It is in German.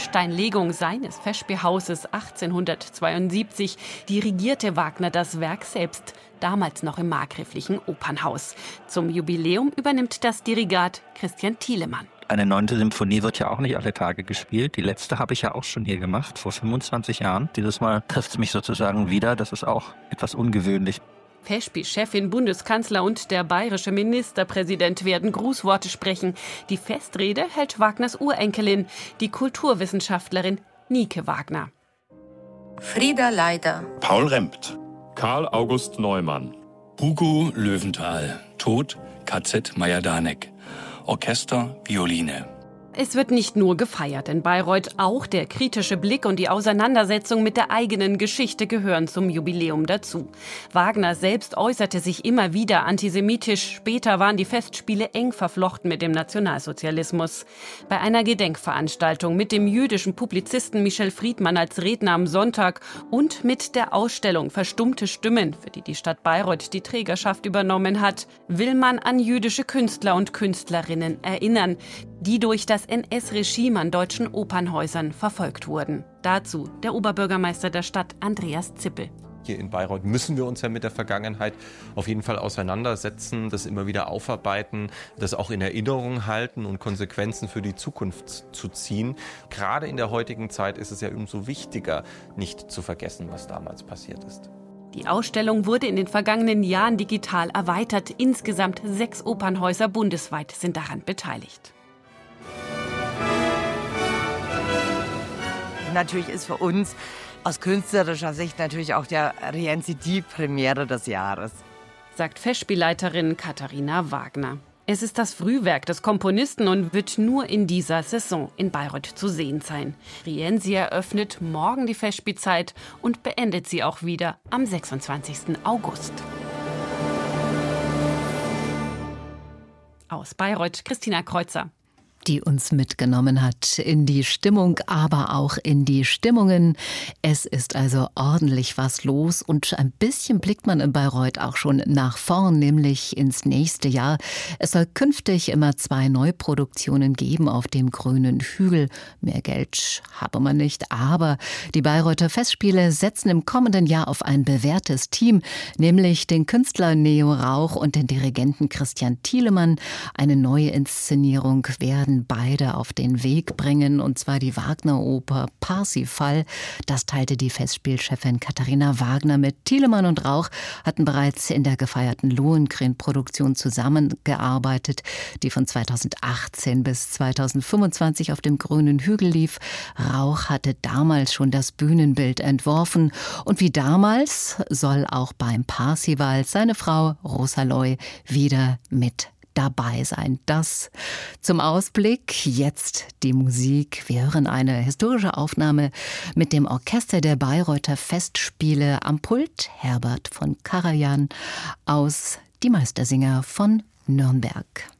Grundsteinlegung seines Festspielhauses 1872 dirigierte Wagner das Werk selbst, damals noch im markgräflichen Opernhaus. Zum Jubiläum übernimmt das Dirigat Christian Thielemann. Eine 9. Symphonie wird ja auch nicht alle Tage gespielt. Die letzte habe ich ja auch schon hier gemacht, vor 25 Jahren. Dieses Mal trifft es mich sozusagen wieder. Das ist auch etwas ungewöhnlich. Festspielchefin, Bundeskanzler und der bayerische Ministerpräsident werden Grußworte sprechen. Die Festrede hält Wagners Urenkelin, die Kulturwissenschaftlerin Nike Wagner. Frieda Leider. Paul Rempt. Karl August Neumann. Hugo Löwenthal. Tod KZ Majdanek. Orchester, Violine. Es wird nicht nur gefeiert in Bayreuth, auch der kritische Blick und die Auseinandersetzung mit der eigenen Geschichte gehören zum Jubiläum dazu. Wagner selbst äußerte sich immer wieder antisemitisch, später waren die Festspiele eng verflochten mit dem Nationalsozialismus. Bei einer Gedenkveranstaltung mit dem jüdischen Publizisten Michel Friedmann als Redner am Sonntag und mit der Ausstellung Verstummte Stimmen, für die die Stadt Bayreuth die Trägerschaft übernommen hat, will man an jüdische Künstler und Künstlerinnen erinnern, die durch das NS-Regime an deutschen Opernhäusern verfolgt wurden. Dazu der Oberbürgermeister der Stadt, Andreas Zippel. Hier in Bayreuth müssen wir uns ja mit der Vergangenheit auf jeden Fall auseinandersetzen, das immer wieder aufarbeiten, das auch in Erinnerung halten und Konsequenzen für die Zukunft zu ziehen. Gerade in der heutigen Zeit ist es ja umso wichtiger, nicht zu vergessen, was damals passiert ist. Die Ausstellung wurde in den vergangenen Jahren digital erweitert. Insgesamt 6 Opernhäuser bundesweit sind daran beteiligt. Natürlich ist für uns aus künstlerischer Sicht natürlich auch der Rienzi die Premiere des Jahres, sagt Festspielleiterin Katharina Wagner. Es ist das Frühwerk des Komponisten und wird nur in dieser Saison in Bayreuth zu sehen sein. Rienzi eröffnet morgen die Festspielzeit und beendet sie auch wieder am 26. August. Aus Bayreuth, Christina Kreuzer. Die uns mitgenommen hat in die Stimmung, aber auch in die Stimmungen. Es ist also ordentlich was los und ein bisschen blickt man in Bayreuth auch schon nach vorn, nämlich ins nächste Jahr. Es soll künftig immer 2 Neuproduktionen geben auf dem grünen Hügel. Mehr Geld habe man nicht, aber die Bayreuther Festspiele setzen im kommenden Jahr auf ein bewährtes Team, nämlich den Künstler Neo Rauch und den Dirigenten Christian Thielemann. Eine neue Inszenierung werden beide auf den Weg bringen, und zwar die Wagner-Oper Parsifal. Das teilte die Festspielchefin Katharina Wagner mit. Thielemann und Rauch hatten bereits in der gefeierten Lohengrin-Produktion zusammengearbeitet, die von 2018 bis 2025 auf dem grünen Hügel lief. Rauch hatte damals schon das Bühnenbild entworfen und wie damals soll auch beim Parsifal seine Frau Rosa Loy wieder mit dabei sein. Das zum Ausblick. Jetzt die Musik. Wir hören eine historische Aufnahme mit dem Orchester der Bayreuther Festspiele am Pult, Herbert von Karajan aus Die Meistersinger von Nürnberg.